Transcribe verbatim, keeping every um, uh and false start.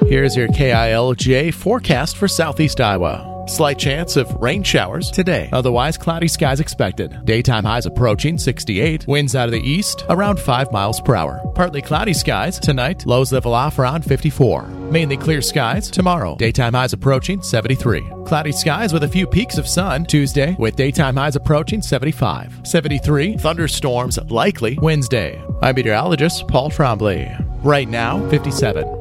Here's your K I L J forecast for southeast Iowa. Slight chance of rain showers today. Otherwise, cloudy skies expected. Daytime highs approaching sixty-eight. Winds out of the east around five miles per hour. Partly cloudy skies tonight. Lows level off around fifty-four. Mainly clear skies tomorrow. Daytime highs approaching seventy-three. Cloudy skies with a few peaks of sun Tuesday with daytime highs approaching seventy-five. seventy-three. Thunderstorms likely Wednesday. I'm meteorologist Paul Trombley. Right now, fifty-seven.